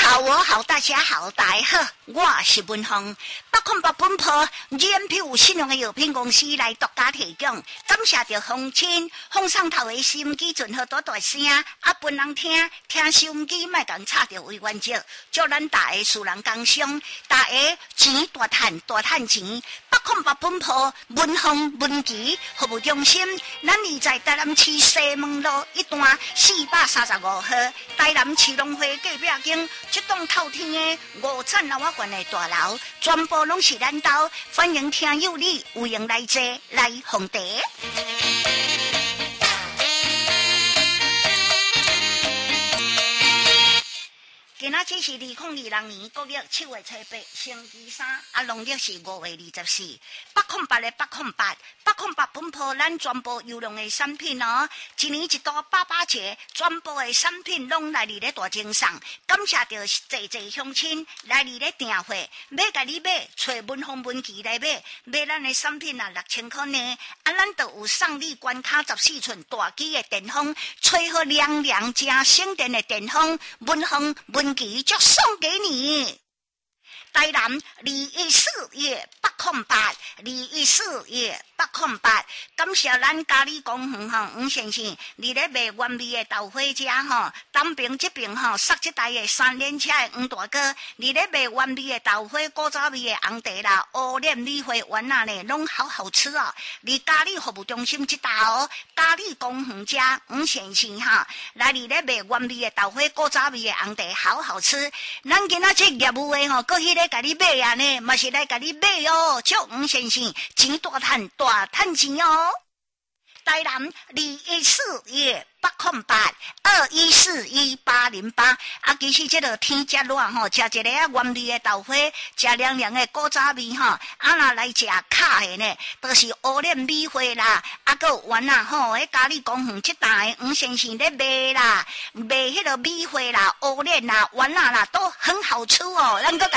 好，大家好，大家好，我是文芳。808本鋪原票信用的藥品公司來獨家提供，感謝着風親，風上頭的收音機盡好大大聲，本人聽收音機莫共插着為原則，祝咱大家事人工商，大家錢大賺錢。808本鋪文芳文琪服務中心，咱而在台南市西門路一段435號，台南市農會隔壁間一棟透天的5層樓館的大樓，全部攏是咱兜，歡迎聽友你有閒來坐來奉茶。今仔日是2020年國曆7月8日，星期三，農曆是5月24。808的808本鋪，咱全部優良的產品哦。一年一度88節，全部的產品攏來你咧大精送，感謝着濟鄉親來你咧訂貨，要甲你買，找文芳文琪來買咱的產品啊，6000塊呢。咱就有送你關卡14寸大機的電風，吹好涼涼加省電的電風，文芳文琪就送給你。台南214-808，214-808，感謝咱嘉里公園黃先生，你咧賣原味的豆花汁東邊這邊塞一台的3輪車的黃大哥，你咧賣原味的豆花、古早味的紅茶啦、烏蓮米花丸啊呢，攏好吃哦。你嘉里服務中心這道嘉里公園家黃先生來你咧賣原味的豆花、古早味的紅茶，好吃。咱今仔這業務的閣迄個甲你買啊呢，嘛是來甲你買哦。祝黃先生錢大賺錢哦。台南214-808，214-808。其實這個天熱熱食一個原味的豆花，食涼涼的古早味若來食卡的呢，就是烏蓮米花啦，還有丸啊迄嘉里公園這帶黃先生咧賣啦，賣迄個米花啦、烏蓮啦、丸啊啦，都很好吃哦。咱閣